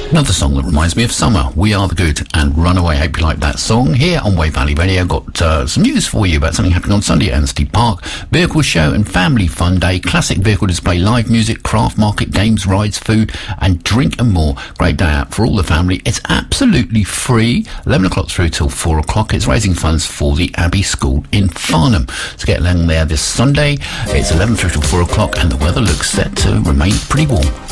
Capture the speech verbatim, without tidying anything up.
Another song that reminds me of summer, We Are the Good and Runaway. Hope you like that song. Here on Wave Valley Radio, got uh, some news for you about something happening on Sunday at Anstey Park. Vehicle show and family fun day, classic vehicle display, live music, craft market, games, rides, food and drink and more. Great day out for all the family. It's absolutely free, eleven o'clock through till four o'clock. It's raising funds for the Abbey School in Farnham. So get along there this Sunday. It's eleven through till four o'clock and the weather looks set to remain pretty warm.